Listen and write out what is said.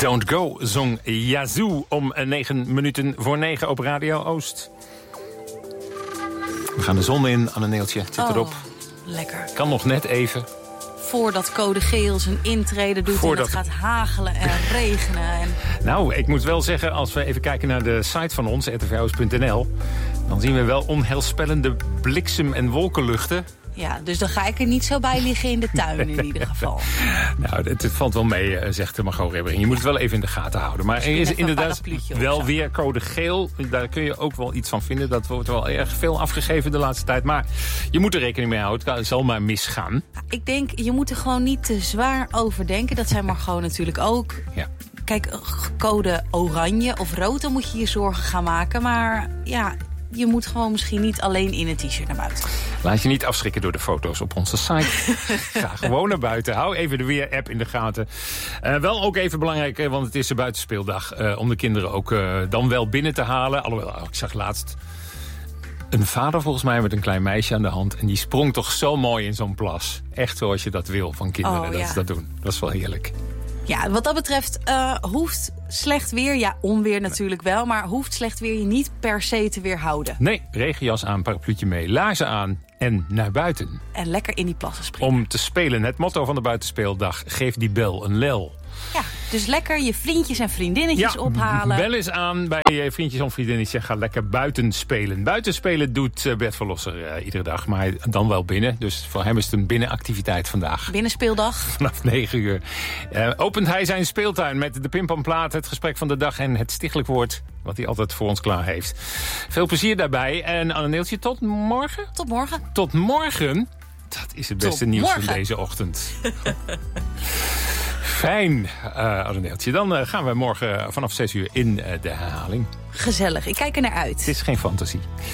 Don't Go zong Yazoo om 9 minuten voor 9 op Radio Oost. We gaan de zon in, Anne-Neeltje. Het zit erop. Lekker. Kan nog net even. Voordat code geel zijn intrede doet en het gaat hagelen en regenen. Nou, ik moet wel zeggen, als we even kijken naar de site van ons, rtvoost.nl... dan zien we wel onheilspellende bliksem- en wolkenluchten. Ja, dus dan ga ik er niet zo bij liggen in de tuin in ieder geval. Nou, het valt wel mee, zegt Margot Rebbering. Je moet het wel even in de gaten houden. Maar er is inderdaad wel weer code geel. Daar kun je ook wel iets van vinden. Dat wordt wel erg veel afgegeven de laatste tijd. Maar je moet er rekening mee houden. Het zal maar misgaan. Ik denk, je moet er gewoon niet te zwaar over denken. Dat zei Margot natuurlijk ook. Ja. Kijk, code oranje of rood, dan moet je je zorgen gaan maken. Maar ja, je moet gewoon misschien niet alleen in een t-shirt naar buiten. Laat je niet afschrikken door de foto's op onze site. Ga gewoon naar buiten. Hou even de weer-app in de gaten. Wel ook even belangrijk, want het is de buitenspeeldag. Om de kinderen ook dan wel binnen te halen. Alhoewel, ik zag laatst een vader volgens mij met een klein meisje aan de hand. En die sprong toch zo mooi in zo'n plas. Echt zoals je dat wil van kinderen, dat ze dat doen. Dat is wel heerlijk. Ja, wat dat betreft hoeft slecht weer, ja, onweer natuurlijk wel... maar hoeft slecht weer je niet per se te weerhouden. Nee, regenjas aan, parapluutje mee, laarzen aan en naar buiten. En lekker in die plassen springen. Om te spelen. Het motto van de buitenspeeldag, geef die bel een lel. Ja, dus lekker je vriendjes en vriendinnetjes ophalen. Bel eens aan bij je vriendjes of vriendinnetjes. Ga lekker buiten spelen. Buiten spelen doet Bert Verlosser iedere dag. Maar dan wel binnen. Dus voor hem is het een binnenactiviteit vandaag. Binnenspeeldag. Vanaf 9 uur. Opent hij zijn speeltuin met de Pimpamplaat, het gesprek van de dag en het stichtelijk woord wat hij altijd voor ons klaar heeft. Veel plezier daarbij. En Anne-Neeltje, tot morgen? Tot morgen. Tot morgen? Dat is het beste nieuws van deze ochtend. Fijn, Anne-Neeltje. Dan gaan we morgen vanaf 6 uur in de herhaling. Gezellig, ik kijk er naar uit. Het is geen fantasie.